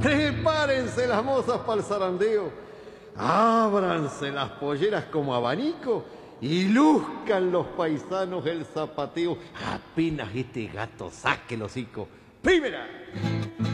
Prepárense las mozas para el zarandeo. Ábranse las polleras como abanico y luzcan los paisanos el zapateo. Apenas este gato saque el hocico. ¡Primera!